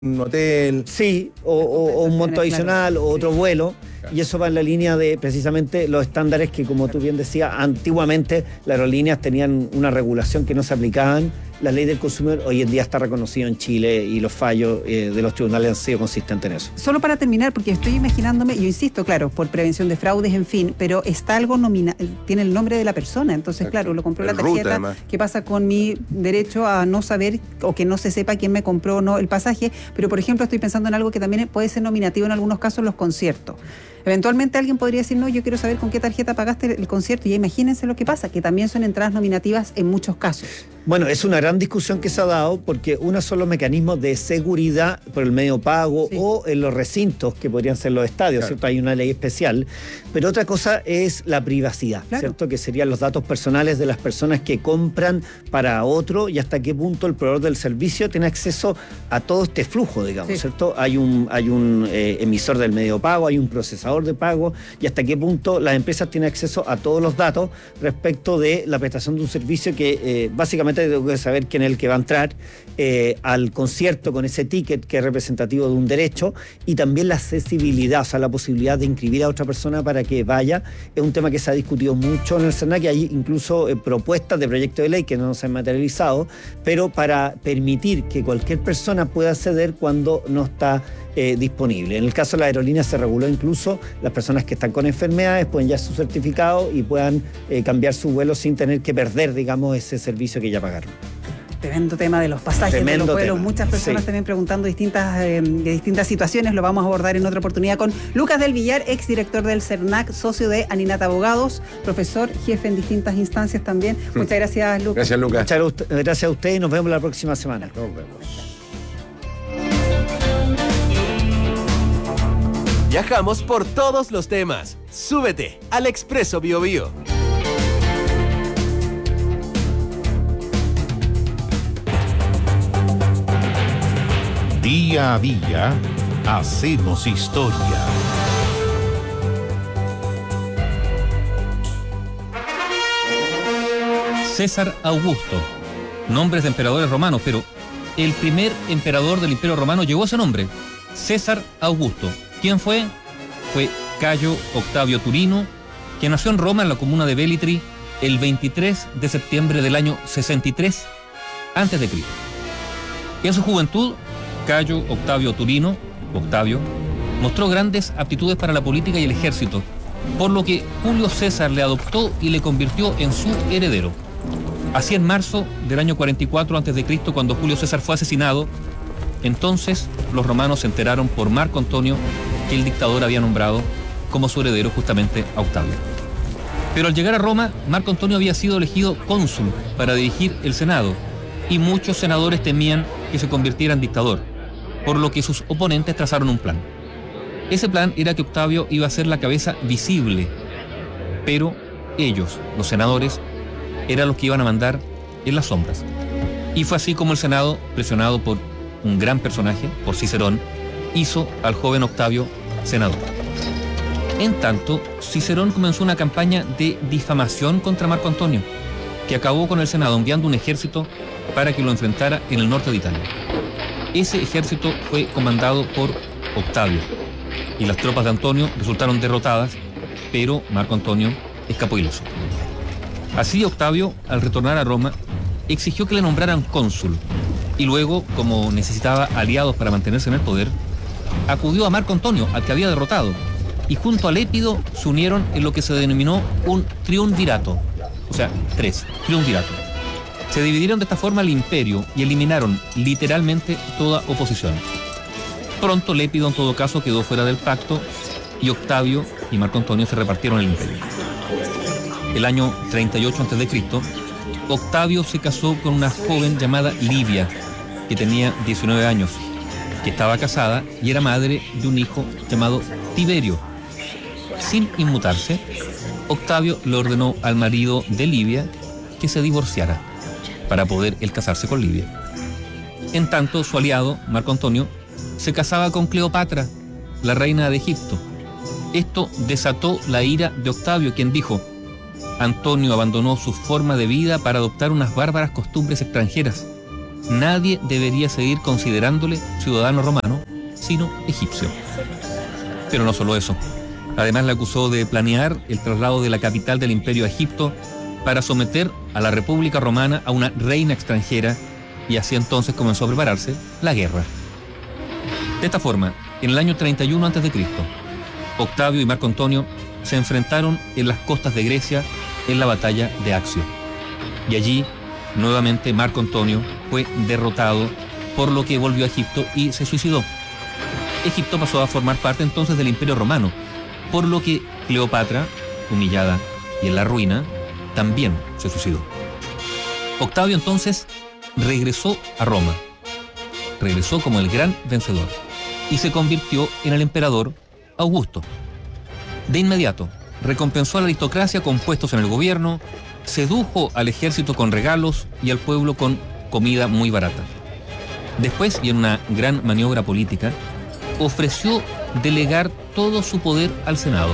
un hotel. Sí, o un monto adicional, claro. o otro vuelo. Claro. Y eso va en la línea de precisamente los estándares que, como tú bien decías, antiguamente las aerolíneas tenían una regulación que no se aplicaban. La ley del consumidor hoy en día está reconocido en Chile y los fallos de los tribunales han sido consistentes en eso. Solo para terminar, porque estoy imaginándome, yo insisto, claro, por prevención de fraudes, en fin, pero está algo nominal, tiene el nombre de la persona, entonces Exacto. claro, lo compró El la root, tarjeta, además. ¿qué pasa con mi derecho a no saber o que no se sepa quién me compró o no el pasaje? Pero por ejemplo estoy pensando en algo que también puede ser nominativo en algunos casos, los conciertos. Eventualmente alguien podría decir, no, yo quiero saber con qué tarjeta pagaste el concierto, y imagínense lo que pasa, que también son entradas nominativas en muchos casos. Bueno, es una gran discusión que se ha dado porque uno son los mecanismos de seguridad por el medio pago, sí, o en los recintos que podrían ser los estadios, Claro. ¿cierto? Hay una ley especial, pero otra cosa es la privacidad, Claro. ¿cierto? Que serían los datos personales de las personas que compran para otro y hasta qué punto el proveedor del servicio tiene acceso a todo este flujo, digamos, Sí. ¿cierto? Hay un emisor del medio pago, hay un procesador de pago y hasta qué punto las empresas tienen acceso a todos los datos respecto de la prestación de un servicio que básicamente tengo que saber quién es el que va a entrar al concierto con ese ticket que es representativo de un derecho, y también la accesibilidad, o sea, la posibilidad de inscribir a otra persona para que vaya. Es un tema que se ha discutido mucho en el SERNAC, y hay incluso propuestas de proyecto de ley que no se han materializado, pero para permitir que cualquier persona pueda acceder cuando no está disponible. En el caso de la aerolínea se reguló incluso las personas que están con enfermedades pueden ya su certificado y puedan cambiar su vuelo sin tener que perder, digamos, ese servicio que ya pagaron. Tremendo tema de los pasajes, Tremendo de los vuelos. tema. Muchas personas Sí. también preguntando de distintas situaciones. Lo vamos a abordar en otra oportunidad con Lucas del Villar, exdirector del SERNAC, socio de Aninat Abogados, profesor, jefe en distintas instancias también. Muchas gracias, Lucas. Gracias, Lucas. Muchas gracias a ustedes y nos vemos la próxima semana. Nos vemos. Viajamos por todos los temas. Súbete al Expreso BioBio. Día a día hacemos historia. César Augusto, nombres de emperadores romanos, pero el primer emperador del Imperio Romano llevó ese nombre, César Augusto. ¿Quién fue? Fue Cayo Octavio Turino, que nació en Roma, en la comuna de Velitri, el 23 de septiembre del año 63 a.C. En su juventud, Cayo Octavio Turino, Octavio, mostró grandes aptitudes para la política y el ejército, por lo que Julio César le adoptó y le convirtió en su heredero. Así, en marzo del año 44 a.C., cuando Julio César fue asesinado, entonces los romanos se enteraron por Marco Antonio que el dictador había nombrado como su heredero justamente a Octavio. Pero al llegar a Roma, Marco Antonio había sido elegido cónsul para dirigir el Senado, y muchos senadores temían que se convirtiera en dictador, por lo que sus oponentes trazaron un plan. Ese plan era que Octavio iba a ser la cabeza visible, pero ellos, los senadores, eran los que iban a mandar en las sombras. Y fue así como el Senado, presionado por un gran personaje, por Cicerón, hizo al joven Octavio senador. En tanto, Cicerón comenzó una campaña de difamación contra Marco Antonio, que acabó con el Senado enviando un ejército para que lo enfrentara en el norte de Italia. Ese ejército fue comandado por Octavio, y las tropas de Antonio resultaron derrotadas, pero Marco Antonio escapó ileso. Así, Octavio, al retornar a Roma, exigió que le nombraran cónsul, y luego, como necesitaba aliados para mantenerse en el poder, acudió a Marco Antonio, al que había derrotado, y junto a Lépido se unieron en lo que se denominó un triunvirato, o sea, triunvirato. Se dividieron de esta forma el imperio y eliminaron literalmente toda oposición. Pronto Lépido, en todo caso, quedó fuera del pacto, y Octavio y Marco Antonio se repartieron el imperio. El año 38 a.C., Octavio se casó con una joven llamada Livia, que tenía 19 años, que estaba casada y era madre de un hijo llamado Tiberio. Sin inmutarse, Octavio le ordenó al marido de Livia que se divorciara para poder él casarse con Livia. En tanto, su aliado, Marco Antonio, se casaba con Cleopatra, la reina de Egipto. Esto desató la ira de Octavio, quien dijo: Antonio abandonó su forma de vida para adoptar unas bárbaras costumbres extranjeras. nadie debería seguir considerándole ciudadano romano, sino egipcio. Pero no solo eso. Además le acusó de planear el traslado de la capital del imperio a Egipto para someter a la República Romana a una reina extranjera, y así entonces comenzó a prepararse la guerra. De esta forma, en el año 31 a.C., Octavio y Marco Antonio se enfrentaron en las costas de Grecia en la batalla de Accio. Y allí, nuevamente, Marco Antonio fue derrotado, por lo que volvió a Egipto y se suicidó. Egipto pasó a formar parte entonces del Imperio Romano, por lo que Cleopatra, humillada y en la ruina, también se suicidó. Octavio entonces regresó a Roma, regresó como el gran vencedor y se convirtió en el emperador Augusto. De inmediato, recompensó a la aristocracia con puestos en el gobierno, sedujo al ejército con regalos y al pueblo con comida muy barata. Después, y en una gran maniobra política, ofreció delegar todo su poder al Senado.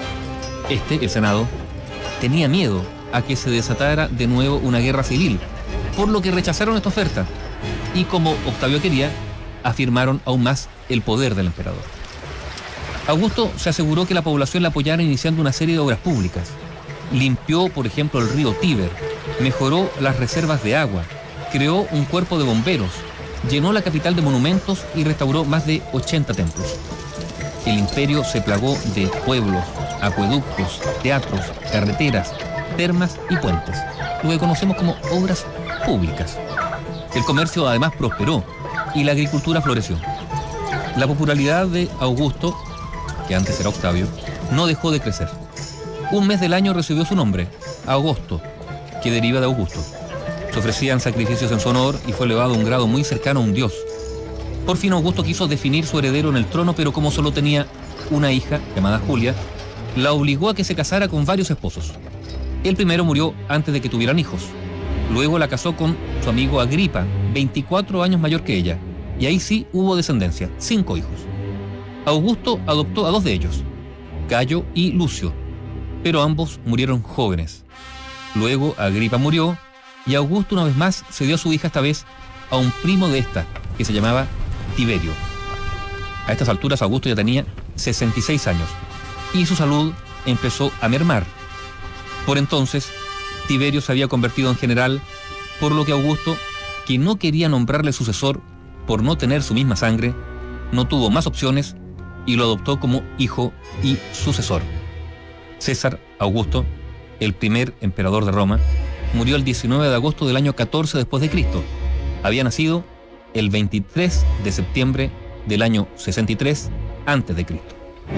El Senado, tenía miedo a que se desatara de nuevo una guerra civil, por lo que rechazaron esta oferta, y como Octavio quería, afirmaron aún más el poder del emperador. Augusto se aseguró que la población la apoyara iniciando una serie de obras públicas. Limpió, por ejemplo, el río Tíber, mejoró las reservas de agua, creó un cuerpo de bomberos, llenó la capital de monumentos y restauró más de 80 templos. El imperio se plagó de pueblos, acueductos, teatros, carreteras, termas y puentes, lo que conocemos como obras públicas. El comercio además prosperó y la agricultura floreció. La popularidad de Augusto, que antes era Octavio, no dejó de crecer. Un mes del año recibió su nombre, Agosto, que deriva de Augusto. Se ofrecían sacrificios en su honor y fue elevado a un grado muy cercano a un dios. Por fin Augusto quiso definir su heredero en el trono, pero como solo tenía una hija, llamada Julia, la obligó a que se casara con varios esposos. El primero murió antes de que tuvieran hijos. Luego la casó con su amigo Agripa, 24 años mayor que ella, y ahí sí hubo descendencia, 5 hijos. Augusto adoptó a 2 de ellos, Cayo y Lucio, pero ambos murieron jóvenes. Luego Agripa murió y Augusto una vez más se dio a su hija, esta vez a un primo de esta, que se llamaba Tiberio. A estas alturas Augusto ya tenía 66 años y su salud empezó a mermar. Por entonces, Tiberio se había convertido en general, por lo que Augusto, que no quería nombrarle sucesor por no tener su misma sangre, no tuvo más opciones y lo adoptó como hijo y sucesor. César Augusto, el primer emperador de Roma, murió el 19 de agosto del año 14 después de Cristo. Había nacido el 23 de septiembre del año 63 antes de Cristo.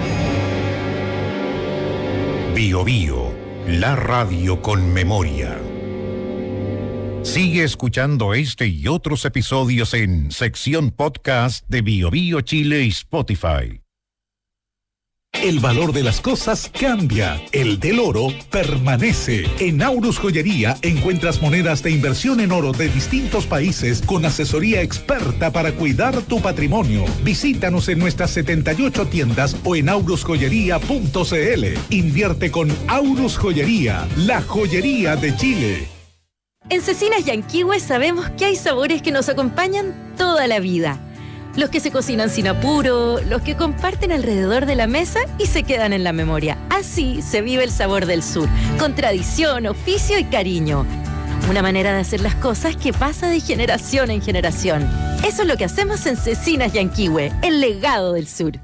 Bio Bio, la radio con memoria. Sigue escuchando este y otros episodios en sección podcast de Bio Bio Chile y Spotify. El valor de las cosas cambia, el del oro permanece. En Aurus Joyería encuentras monedas de inversión en oro de distintos países con asesoría experta para cuidar tu patrimonio. Visítanos en nuestras 78 tiendas o en aurusjoyería.cl. Invierte con Aurus Joyería, la joyería de Chile. En Cecinas Yanquihue sabemos que hay sabores que nos acompañan toda la vida. Los que se cocinan sin apuro, los que comparten alrededor de la mesa y se quedan en la memoria. Así se vive el sabor del sur, con tradición, oficio y cariño. Una manera de hacer las cosas que pasa de generación en generación. Eso es lo que hacemos en Cecinas Yanquihue, el legado del sur.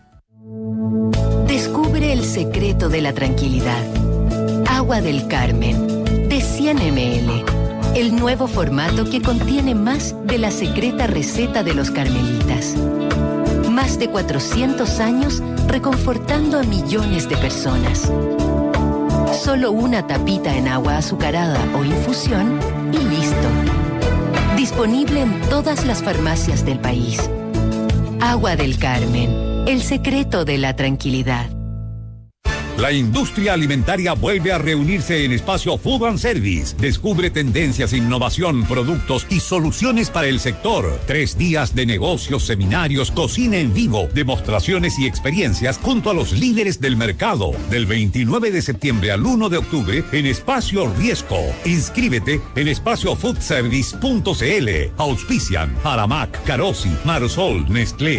Descubre el secreto de la tranquilidad. Agua del Carmen, de 100 ml. El nuevo formato que contiene más de la secreta receta de los carmelitas. Más de 400 años reconfortando a millones de personas. Solo una tapita en agua azucarada o infusión y listo. Disponible en todas las farmacias del país. Agua del Carmen, el secreto de la tranquilidad. La industria alimentaria vuelve a reunirse en Espacio Food and Service. Descubre tendencias, innovación, productos y soluciones para el sector. 3 días de negocios, seminarios, cocina en vivo, demostraciones y experiencias junto a los líderes del mercado. Del 29 de septiembre al 1 de octubre en Espacio Riesco. Inscríbete en espaciofoodservice.cl. Auspician Aramac, Carosi, Marsol, Nestlé.